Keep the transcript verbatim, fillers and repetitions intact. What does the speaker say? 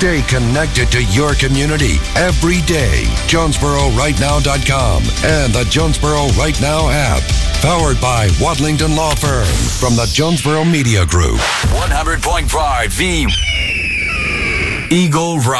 Stay connected to your community every day. Jonesboro Right Now dot com and the Jonesboro Right Now app. Powered by Wadlington Law Firm from the Jonesboro Media Group. one hundred point five The Eagle Rock.